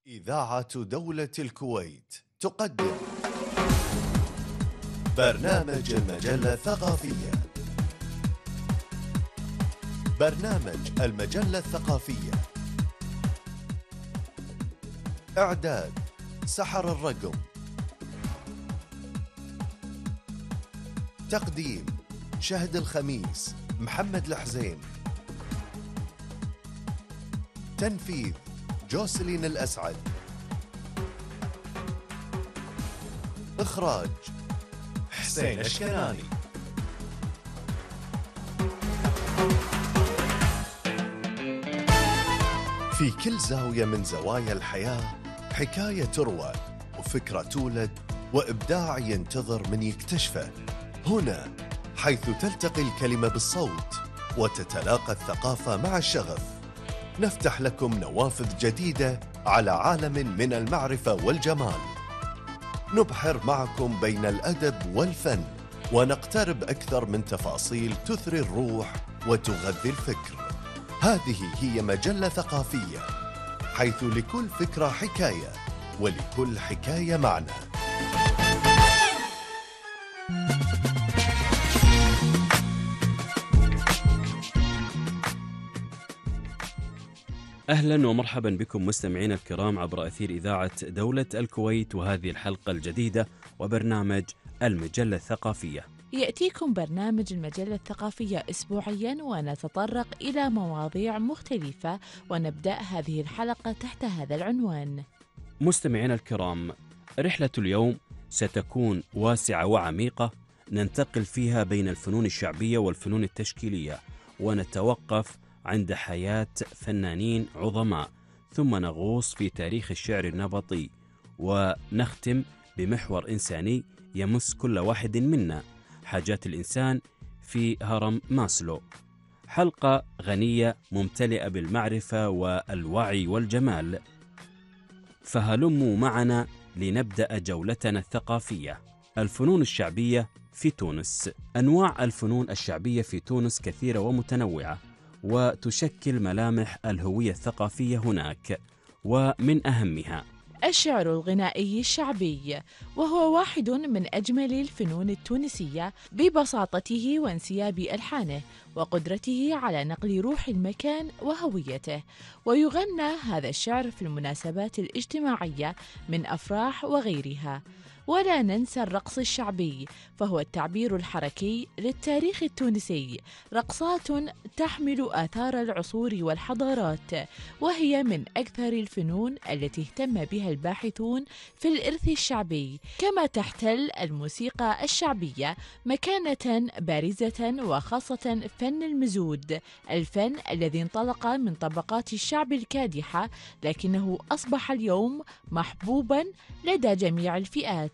إذاعة دولة الكويت تقدم برنامج المجلة الثقافية. برنامج المجلة الثقافية، إعداد سحر الرقم، تقديم شهد الخميس، محمد الحزين، تنفيذ جوسلين الأسعد، إخراج حسين الشكناني. في كل زاوية من زوايا الحياة حكاية تروى وفكرة تولد وإبداع ينتظر من يكتشفه. هنا حيث تلتقي الكلمة بالصوت وتتلاقى الثقافة مع الشغف، نفتح لكم نوافذ جديدة على عالم من المعرفة والجمال. نبحر معكم بين الأدب والفن ونقترب أكثر من تفاصيل تثري الروح وتغذي الفكر. هذه هي مجلة ثقافية، حيث لكل فكرة حكاية ولكل حكاية معنى. أهلا ومرحبا بكم مستمعينا الكرام عبر أثير إذاعة دولة الكويت، وهذه الحلقة الجديدة وبرنامج المجلة الثقافية. يأتيكم برنامج المجلة الثقافية أسبوعيا ونتطرق إلى مواضيع مختلفة، ونبدأ هذه الحلقة تحت هذا العنوان. مستمعينا الكرام، رحلة اليوم ستكون واسعة وعميقة، ننتقل فيها بين الفنون الشعبية والفنون التشكيلية، ونتوقف عند حياة فنانين عظماء، ثم نغوص في تاريخ الشعر النبطي، ونختم بمحور إنساني يمس كل واحد منا، حاجات الإنسان في هرم ماسلو. حلقة غنية ممتلئة بالمعرفة والوعي والجمال، فهلموا معنا لنبدأ جولتنا الثقافية. الفنون الشعبية في تونس. أنواع الفنون الشعبية في تونس كثيرة ومتنوعة، وتشكل ملامح الهوية الثقافية هناك، ومن أهمها الشعر الغنائي الشعبي، وهو واحد من أجمل الفنون التونسية ببساطته وانسياب ألحانه وقدرته على نقل روح المكان وهويته. ويغنى هذا الشعر في المناسبات الاجتماعية من أفراح وغيرها. ولا ننسى الرقص الشعبي، فهو التعبير الحركي للتاريخ التونسي، رقصات تحمل آثار العصور والحضارات، وهي من أكثر الفنون التي اهتم بها الباحثون في الإرث الشعبي، كما تحتل الموسيقى الشعبية مكانة بارزة، وخاصة فن المزود، الفن الذي انطلق من طبقات الشعب الكادحة، لكنه أصبح اليوم محبوبا لدى جميع الفئات.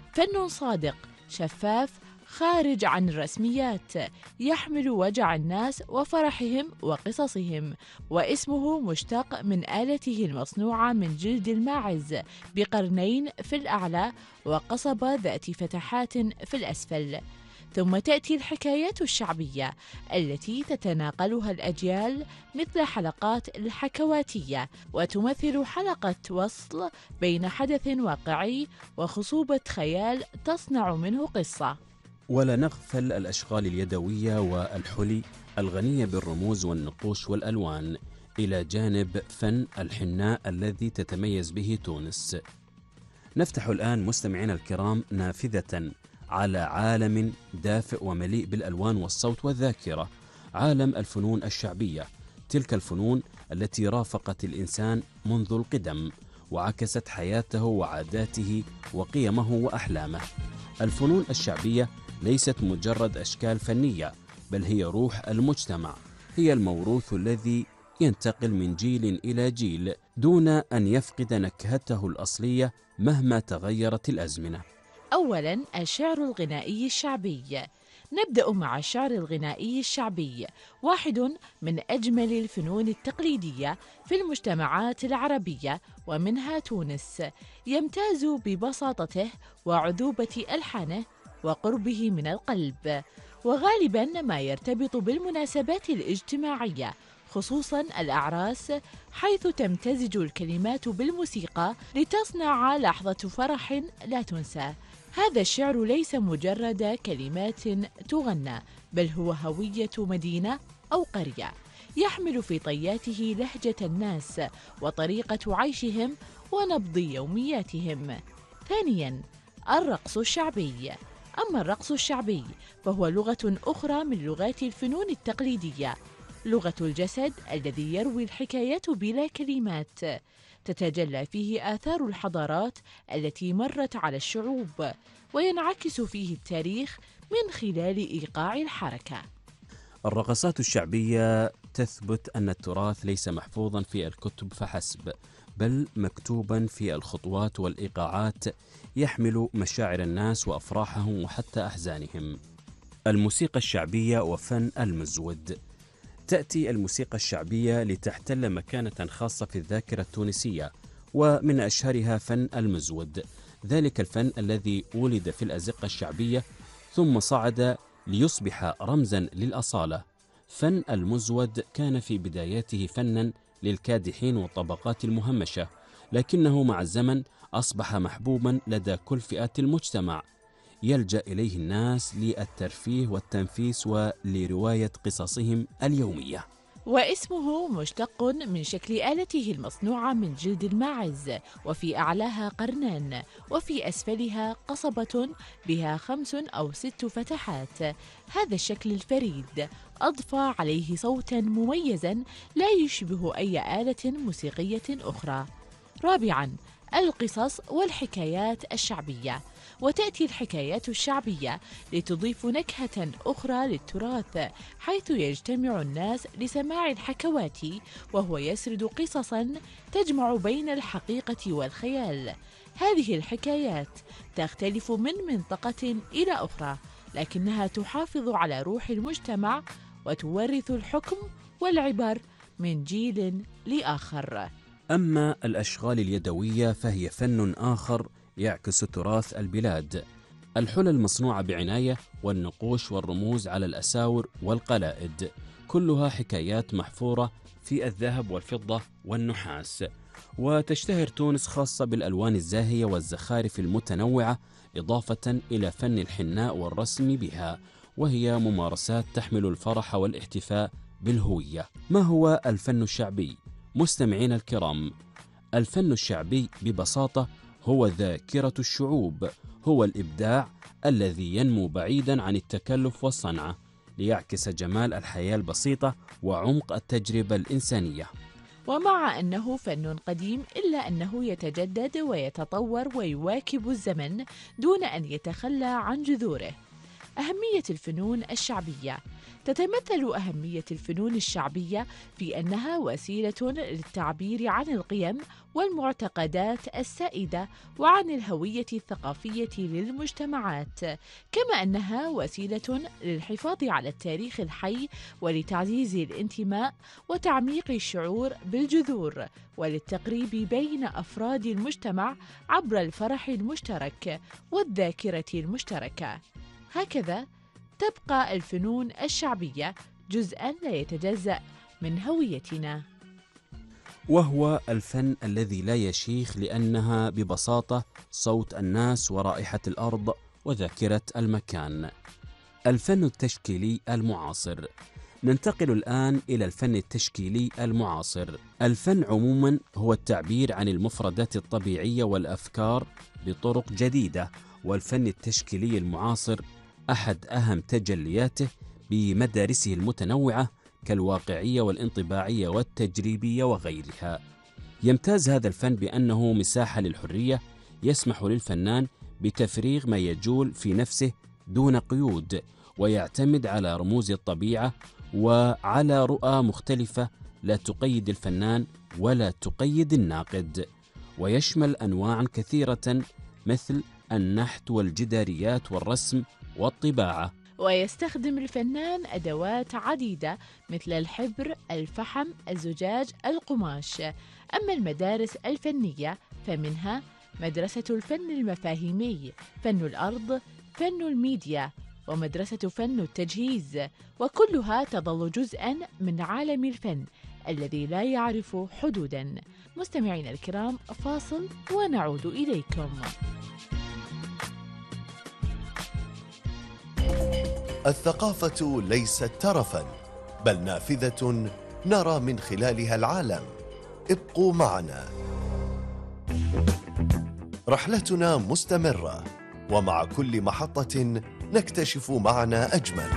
فن صادق شفاف خارج عن الرسميات، يحمل وجع الناس وفرحهم وقصصهم، واسمه مشتق من آلته المصنوعة من جلد الماعز بقرنين في الأعلى وقصبة ذات فتحات في الأسفل. ثم تأتي الحكايات الشعبية التي تتناقلها الأجيال مثل حلقات الحكواتية، وتمثل حلقة وصل بين حدث واقعي وخصوبة خيال تصنع منه قصة. ولا نغفل الأشغال اليدوية والحلي الغنية بالرموز والنقوش والألوان، إلى جانب فن الحناء الذي تتميز به تونس. نفتح الآن مستمعينا الكرام نافذة على عالم دافئ ومليء بالألوان والصوت والذاكرة، عالم الفنون الشعبية، تلك الفنون التي رافقت الإنسان منذ القدم وعكست حياته وعاداته وقيمه وأحلامه. الفنون الشعبية ليست مجرد أشكال فنية، بل هي روح المجتمع، هي الموروث الذي ينتقل من جيل إلى جيل دون أن يفقد نكهته الأصلية مهما تغيرت الأزمنة. أولاً، الشعر الغنائي الشعبي. نبدأ مع الشعر الغنائي الشعبي، واحد من أجمل الفنون التقليدية في المجتمعات العربية ومنها تونس. يمتاز ببساطته وعذوبة ألحانه وقربه من القلب، وغالباً ما يرتبط بالمناسبات الاجتماعية، خصوصاً الأعراس، حيث تمتزج الكلمات بالموسيقى لتصنع لحظة فرح لا تنسى. هذا الشعر ليس مجرد كلمات تغنى، بل هو هوية مدينة أو قرية، يحمل في طياته لهجة الناس وطريقة عيشهم ونبض يومياتهم. ثانياً، الرقص الشعبي. أما الرقص الشعبي فهو لغة أخرى من لغات الفنون التقليدية، لغة الجسد الذي يروي الحكايات بلا كلمات، تتجلى فيه آثار الحضارات التي مرت على الشعوب، وينعكس فيه التاريخ من خلال إيقاع الحركة. الرقصات الشعبية تثبت أن التراث ليس محفوظا في الكتب فحسب، بل مكتوبا في الخطوات والإيقاعات، يحمل مشاعر الناس وأفراحهم وحتى أحزانهم. الموسيقى الشعبية وفن المزود. تأتي الموسيقى الشعبية لتحتل مكانة خاصة في الذاكرة التونسية، ومن أشهرها فن المزود، ذلك الفن الذي ولد في الأزقة الشعبية ثم صعد ليصبح رمزا للأصالة. فن المزود كان في بداياته فنا للكادحين والطبقات المهمشة، لكنه مع الزمن أصبح محبوبا لدى كل فئات المجتمع، يلجأ إليه الناس للترفيه والتنفيس ولرواية قصصهم اليومية. واسمه مشتق من شكل آلته المصنوعة من جلد الماعز، وفي أعلاها قرنان، وفي أسفلها قصبة بها 5 أو 6 فتحات. هذا الشكل الفريد أضفى عليه صوتا مميزا لا يشبه أي آلة موسيقية أخرى. رابعا، القصص والحكايات الشعبية. وتأتي الحكايات الشعبية لتضيف نكهة أخرى للتراث، حيث يجتمع الناس لسماع الحكوات، وهو يسرد قصصا تجمع بين الحقيقة والخيال. هذه الحكايات تختلف من منطقة إلى أخرى، لكنها تحافظ على روح المجتمع وتورث الحكم والعبر من جيل لآخر. أما الأشغال اليدوية فهي فن آخر يعكس تراث البلاد. الحلى المصنوعة بعناية والنقوش والرموز على الأساور والقلائد، كلها حكايات محفورة في الذهب والفضة والنحاس. وتشتهر تونس خاصة بالألوان الزاهية والزخارف المتنوعة، إضافة إلى فن الحناء والرسم بها، وهي ممارسات تحمل الفرح والاحتفاء بالهوية. ما هو الفن الشعبي؟ مستمعين الكرام، الفن الشعبي ببساطة هو ذاكرة الشعوب، هو الإبداع الذي ينمو بعيدا عن التكلف والصنعة، ليعكس جمال الحياة البسيطة وعمق التجربة الإنسانية. ومع أنه فن قديم، إلا أنه يتجدد ويتطور ويواكب الزمن دون أن يتخلى عن جذوره. أهمية الفنون الشعبية. تتمثل أهمية الفنون الشعبية في أنها وسيلة للتعبير عن القيم والمعتقدات السائدة وعن الهوية الثقافية للمجتمعات، كما أنها وسيلة للحفاظ على التاريخ الحي ولتعزيز الانتماء وتعميق الشعور بالجذور، وللتقريب بين أفراد المجتمع عبر الفرح المشترك والذاكرة المشتركة. هكذا تبقى الفنون الشعبية جزءاً لا يتجزأ من هويتنا، وهو الفن الذي لا يشيخ، لأنها ببساطة صوت الناس ورائحة الأرض وذاكرة المكان. الفن التشكيلي المعاصر. ننتقل الآن إلى الفن التشكيلي المعاصر. الفن عموما هو التعبير عن المفردات الطبيعية والأفكار بطرق جديدة، والفن التشكيلي المعاصر أحد أهم تجلياته بمدارسه المتنوعة كالواقعية والانطباعية والتجريبية وغيرها. يمتاز هذا الفن بأنه مساحة للحرية، يسمح للفنان بتفريغ ما يجول في نفسه دون قيود، ويعتمد على رموز الطبيعة وعلى رؤى مختلفة لا تقيد الفنان ولا تقيد الناقد، ويشمل أنواع كثيرة مثل النحت والجداريات والرسم والطباعة. ويستخدم الفنان أدوات عديدة مثل الحبر، الفحم، الزجاج، القماش. أما المدارس الفنية فمنها مدرسة الفن المفاهيمي، فن الأرض، فن الميديا، ومدرسة فن التجهيز، وكلها تظل جزءاً من عالم الفن الذي لا يعرف حدوداً. مستمعينا الكرام، فاصل ونعود إليكم. الثقافة ليست ترفاً، بل نافذة نرى من خلالها العالم. ابقوا معنا، رحلتنا مستمرة، ومع كل محطة نكتشف معنا أجمل.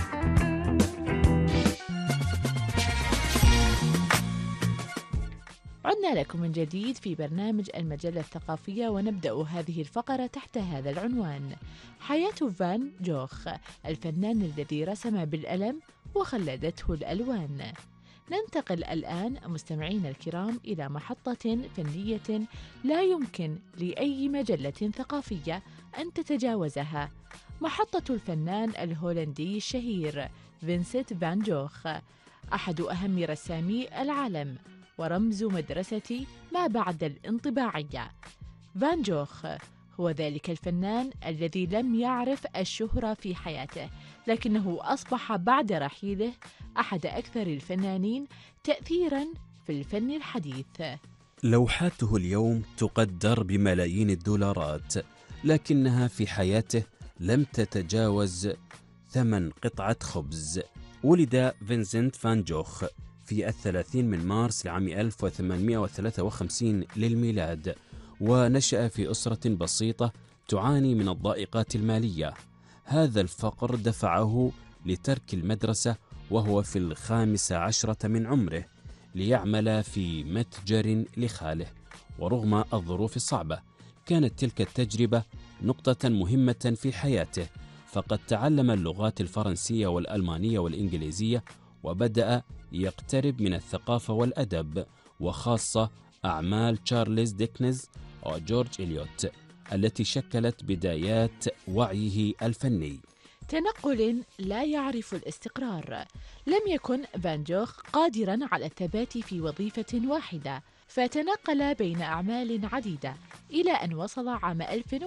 عدنا لكم من جديد في برنامج المجلة الثقافية، ونبدأ هذه الفقرة تحت هذا العنوان: حياة فان جوخ، الفنان الذي رسم بالقلم وخلدته الألوان. ننتقل الآن مستمعينا الكرام إلى محطة فنية لا يمكن لأي مجلة ثقافية أن تتجاوزها، محطة الفنان الهولندي الشهير فينسنت فان جوخ، أحد أهم رسامي العالم ورمز مدرسة ما بعد الانطباعية. فان جوخ هو ذلك الفنان الذي لم يعرف الشهرة في حياته، لكنه أصبح بعد رحيله أحد أكثر الفنانين تأثيراً في الفن الحديث. لوحاته اليوم تقدر بملايين الدولارات، لكنها في حياته لم تتجاوز ثمن قطعة خبز. ولد فينسنت فان جوخ في 30 مارس لعام 1853 للميلاد، ونشأ في أسرة بسيطة تعاني من الضائقات المالية. هذا الفقر دفعه لترك المدرسة وهو في 15 من عمره ليعمل في متجر لخاله. ورغم الظروف الصعبة كانت تلك التجربة نقطة مهمة في حياته، فقد تعلم اللغات الفرنسية والألمانية والإنجليزية، وبدأ يقترب من الثقافة والأدب، وخاصة أعمال تشارلز ديكنز وجورج إليوت التي شكلت بدايات وعيه الفني. تنقل لا يعرف الاستقرار. لم يكن فان جوخ قادراً على الثبات في وظيفة واحدة، فتنقل بين أعمال عديدة إلى أن وصل عام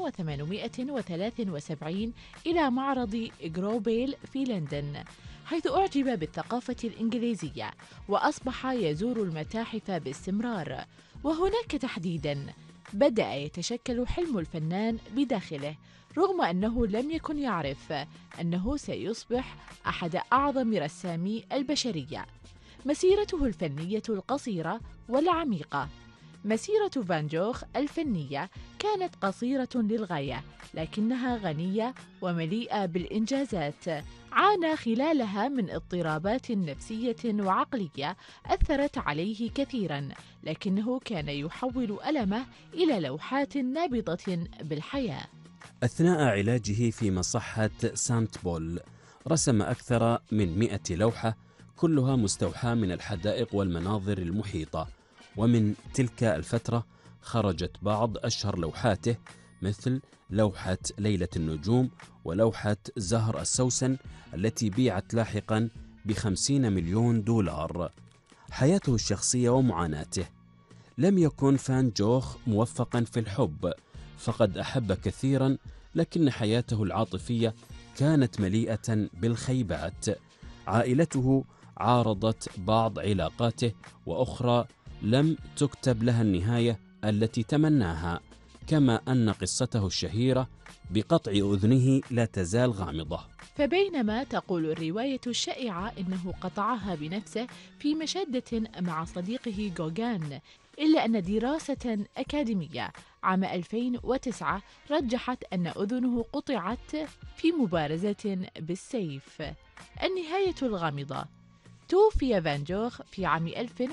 1873 إلى معرض جروبيل في لندن، حيث أعجب بالثقافة الإنجليزية وأصبح يزور المتاحف باستمرار. وهناك تحديداً بدأ يتشكل حلم الفنان بداخله، رغم أنه لم يكن يعرف أنه سيصبح أحد أعظم رسامي البشرية. مسيرته الفنية القصيرة والعميقة. مسيرة فان جوخ الفنية كانت قصيرة للغاية، لكنها غنية ومليئة بالإنجازات. عانى خلالها من اضطرابات نفسية وعقلية أثرت عليه كثيراً، لكنه كان يحول ألمه إلى لوحات نابضة بالحياة. أثناء علاجه في مصحة سانت بول رسم أكثر من 100 لوحة، كلها مستوحاة من الحدائق والمناظر المحيطة. ومن تلك الفترة خرجت بعض أشهر لوحاته، مثل لوحة ليلة النجوم ولوحة زهر السوسن التي بيعت لاحقا ب50 مليون دولار. حياته الشخصية ومعاناته. لم يكن فان جوخ موفقا في الحب، فقد أحب كثيرا، لكن حياته العاطفية كانت مليئة بالخيبات. عائلته عارضت بعض علاقاته، وأخرى لم تكتب لها النهاية التي تمناها، كما أن قصته الشهيرة بقطع أذنه لا تزال غامضة. فبينما تقول الرواية الشائعة إنه قطعها بنفسه في مشادة مع صديقه جوغان، إلا أن دراسة أكاديمية عام 2009 رجحت أن أذنه قطعت في مبارزة بالسيف. النهاية الغامضة. توفي فان جوخ في عام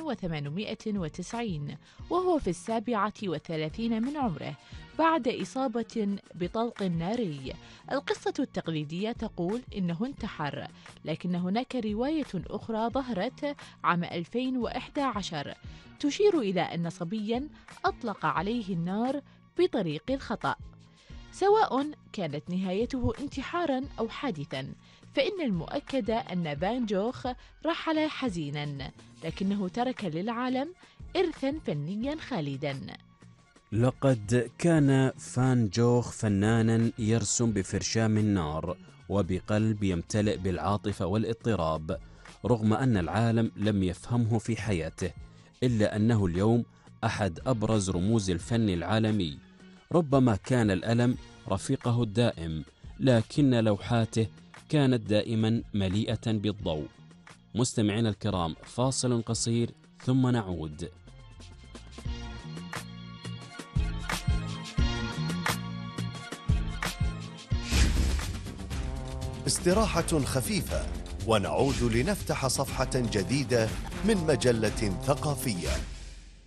1890 وهو في 37 من عمره بعد إصابة بطلق ناري. القصة التقليدية تقول إنه انتحر، لكن هناك رواية أخرى ظهرت عام 2011 تشير إلى أن صبياً أطلق عليه النار بطريق الخطأ. سواء كانت نهايته انتحاراً أو حادثاً، فإن المؤكد أن فان جوخ رحل حزيناً، لكنه ترك للعالم إرثاً فنياً خالداً. لقد كان فان جوخ فناناً يرسم بفرشام النار وبقلب يمتلئ بالعاطفة والاضطراب. رغم أن العالم لم يفهمه في حياته، إلا أنه اليوم أحد أبرز رموز الفن العالمي. ربما كان الألم رفيقه الدائم، لكن لوحاته كانت دائما مليئة بالضوء. مستمعينا الكرام، فاصل قصير ثم نعود. استراحة خفيفة ونعود لنفتح صفحة جديدة من مجلة ثقافية.